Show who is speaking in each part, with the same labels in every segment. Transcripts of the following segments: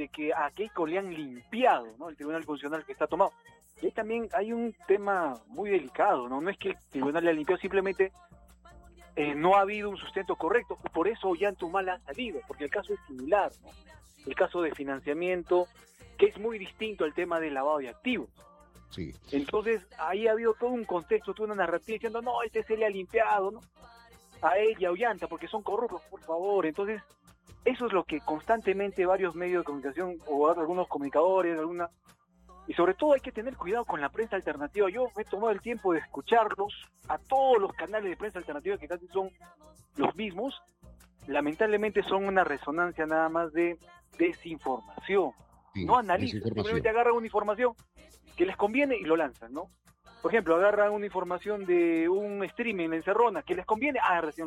Speaker 1: de que a Keiko le han limpiado, ¿no? El Tribunal Constitucional que está tomado. Y ahí también hay un tema muy delicado, ¿no? No es que el tribunal le ha limpiado, simplemente no ha habido un sustento correcto. Por eso Ollantumala ha salido, porque el caso es similar, ¿no? El caso de financiamiento, que es muy distinto al tema del lavado de activos.
Speaker 2: Sí.
Speaker 1: Entonces, ahí ha habido todo un contexto, toda una narrativa diciendo, no, se le ha limpiado, ¿no? A él y a Ollanta, porque son corruptos, por favor. Entonces, eso es lo que constantemente varios medios de comunicación, o algunos comunicadores, y sobre todo hay que tener cuidado con la prensa alternativa. Yo me he tomado el tiempo de escucharlos a todos los canales de prensa alternativa, que casi son los mismos. Lamentablemente son una resonancia nada más de desinformación.
Speaker 2: Sí,
Speaker 1: No analizan, simplemente agarran una información que les conviene y lo lanzan, ¿no? Por ejemplo, agarran una información de un streaming en Encerrona que les conviene, recién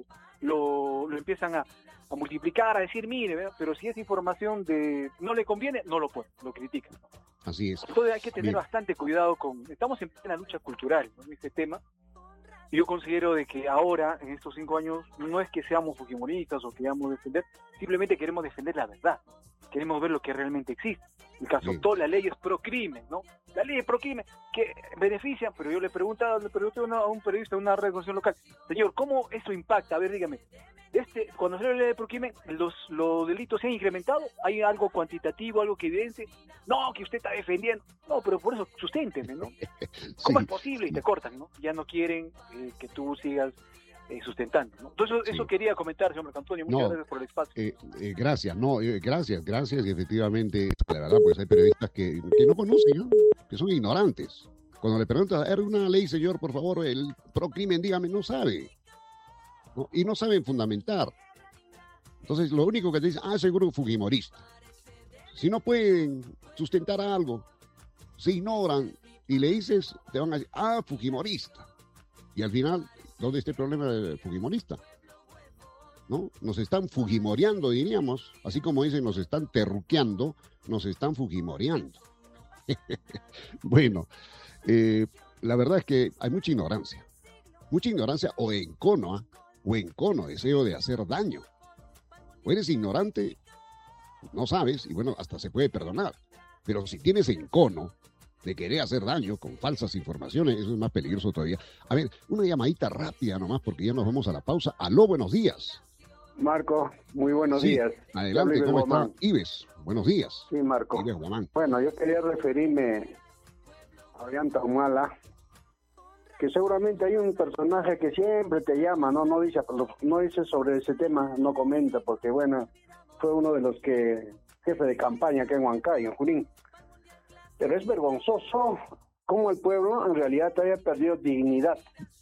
Speaker 1: lo empiezan a multiplicar, a decir, mire, ¿verdad? Pero si esa información no le conviene, no lo pueden, lo critican, ¿no?
Speaker 2: Así es.
Speaker 1: Entonces hay que tener bastante cuidado estamos en plena lucha cultural, ¿no? En este tema. Yo considero de que ahora, en estos 5 años, no es que seamos fujimoristas o queramos defender, simplemente queremos defender la verdad. Queremos ver lo que realmente existe. En el caso, toda la ley es pro crimen, ¿no? La ley es pro crimen, que beneficia, pero yo le pregunté a un periodista de una red de comunicación local, señor, ¿cómo eso impacta? A ver, dígame, cuando se le ley de pro crimen, los delitos se han incrementado, ¿hay algo cuantitativo, algo que evidencie? No, que usted está defendiendo. No, pero por eso susténteme, ¿no? ¿Cómo es posible? Y te cortan, ¿no? Ya no quieren que tú sigas sustentando, ¿no? Entonces eso quería comentar, señor Marco Antonio. Muchas gracias por el espacio.
Speaker 2: Gracias, y efectivamente, la verdad, pues hay periodistas que no conocen, ¿no? Que son ignorantes. Cuando le preguntan, ¿era una ley, señor, por favor, el pro crimen, dígame, no sabe, ¿no? Y no saben fundamentar. Entonces, lo único que te dicen, seguro fujimorista. Si no pueden sustentar algo, se ignoran y le dices, te van a decir, fujimorista. Y al final, ¿dónde está el problema del fujimorista? ¿No? Nos están fujimoreando, diríamos, así como dicen, nos están terruqueando, nos están fujimoreando. Bueno, la verdad es que hay mucha ignorancia o encono, deseo de hacer daño. O eres ignorante, no sabes, y bueno, hasta se puede perdonar. Pero si tienes encono de querer hacer daño con falsas informaciones, eso es más peligroso todavía. A ver, una llamadita rápida nomás, porque ya nos vamos a la pausa. Aló, buenos días.
Speaker 3: Marco, muy buenos días.
Speaker 2: Adelante, ¿cómo está? Ives, buenos días.
Speaker 3: Sí, Marco.
Speaker 2: Ives Guamán.
Speaker 3: Bueno, yo quería referirme a Ollantumala, que seguramente hay un personaje que siempre te llama, no dice sobre ese tema, no comenta, porque bueno, fue uno de los que jefe de campaña acá en Huancayo, en Junín. Pero es vergonzoso cómo el pueblo en realidad haya perdido dignidad.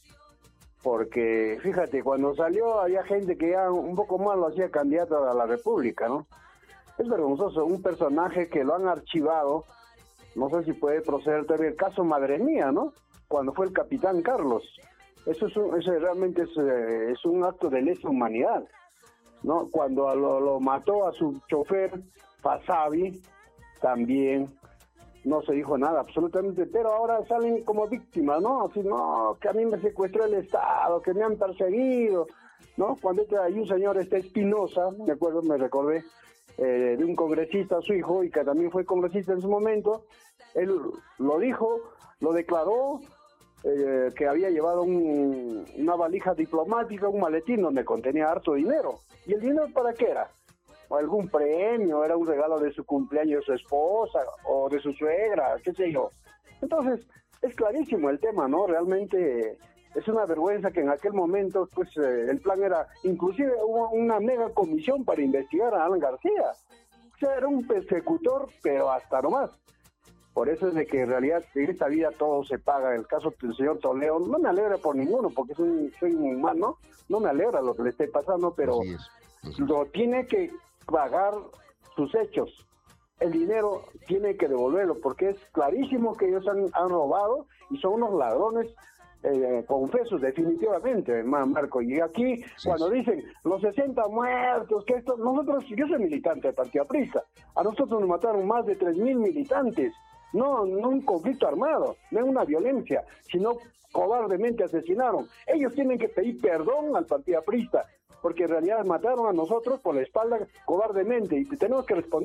Speaker 3: Porque, fíjate, cuando salió había gente que ya un poco más lo hacía candidato a la República, ¿no? Es vergonzoso, un personaje que lo han archivado, no sé si puede proceder todavía el caso Madre Mía, ¿no? Cuando fue el capitán Carlos. Eso realmente es un acto de lesa humanidad, ¿no? Cuando lo mató a su chofer, Fasabi, también no se dijo nada, absolutamente, pero ahora salen como víctimas, ¿no? Así, no, que a mí me secuestró el Estado, que me han perseguido, ¿no? Cuando hay un señor, Espinosa, me recordé, de un congresista, su hijo, y que también fue congresista en su momento, él lo dijo, lo declaró, que había llevado una valija diplomática, un maletín donde contenía harto dinero. ¿Y el dinero para qué era? O algún premio, era un regalo de su cumpleaños de su esposa o de su suegra, qué sé yo. Entonces, es clarísimo el tema, ¿no? Realmente es una vergüenza que en aquel momento, pues, el plan era, inclusive hubo una mega comisión para investigar a Alan García. O sea, era un persecutor, pero hasta nomás. Por eso es de que en realidad en esta vida todo se paga. El caso del señor Toledo no me alegra por ninguno, porque soy un humano, no me alegra lo que le esté pasando, pero lo tiene que pagar sus hechos. El dinero tiene que devolverlo, porque es clarísimo que ellos han robado y son unos ladrones confesos, definitivamente, Marco. Y aquí, cuando dicen los 60 muertos, que esto, yo soy militante del Partido Aprista, a nosotros nos mataron más de 3,000 militantes. No un conflicto armado, no es una violencia, sino cobardemente asesinaron. Ellos tienen que pedir perdón al Partido Aprista, porque en realidad mataron a nosotros por la espalda cobardemente, y tenemos que responder